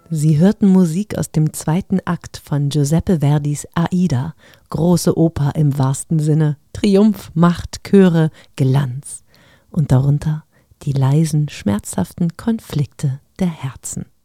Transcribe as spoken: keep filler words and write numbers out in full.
Sie hörten Musik aus dem zweiten Akt von Giuseppe Verdis Aida, große Oper im wahrsten Sinne, Triumph, Macht, Chöre, Glanz und darunter die leisen, schmerzhaften Konflikte der Herzen.